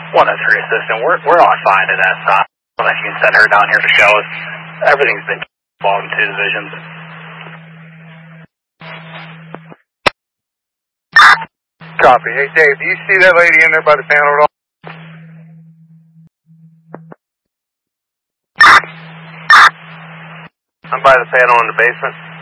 103 assistant, we're on fine at that time. I don't know if you can send her down here to show us. Everything's been involved in 2 divisions. Copy. Hey, Dave, do you see that lady in there by the panel at all? I'm by the panel in the basement.